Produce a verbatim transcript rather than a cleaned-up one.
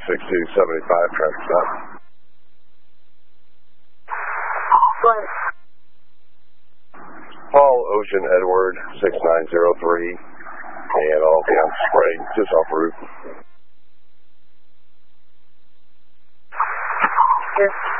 six two seven five, traffic stop. What? Paul Ocean Edward, six nine zero three, and I'll be on spray just off route. Yes.